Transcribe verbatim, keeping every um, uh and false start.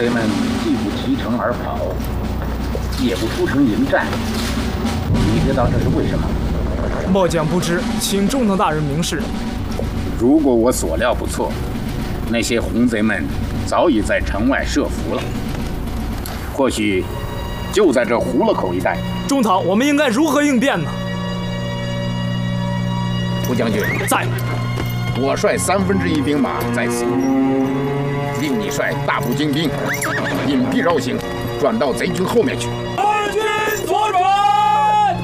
贼们既不弃城而跑，也不出城迎战，你知道这是为什么？ 末将不知，请中堂大人明示。 如果我所料不错，那些红贼们早已在城外设伏了，或许就在这葫芦口一带。 中堂，我们应该如何应变呢？ 副将军在。 我率三分之一兵马在此，令你率大部精兵隐蔽绕行，转到贼军后面去。